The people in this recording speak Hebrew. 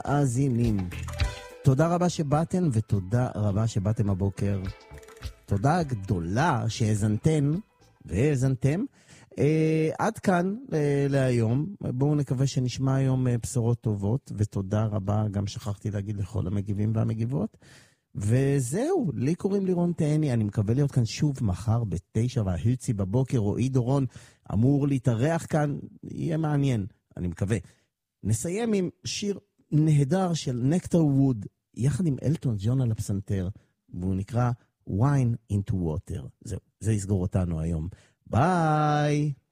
המאזינים. תודה רבה שבאתם ותודה רבה שבאתם הבוקר. תודה גדולה שהאזנתן והאזנתם. עד כאן להיום. בואו נקווה שנשמע היום בשורות טובות, ותודה רבה, גם שכחתי להגיד לכל המגיבים והמגיבות. וזהו, לי קוראים לירון תהני, אני מקווה להיות כאן שוב מחר ב9:30 בבוקר. רועי דורון אמור להתארח כאן, יהיה מעניין, אני מקווה. נסיים עם שיר נהדר של נקטר ווד, יחד עם אלטון ג'ון על הפסנתר, והוא נקרא Wine into Water. זהו, זה יסגור אותנו היום. ביי!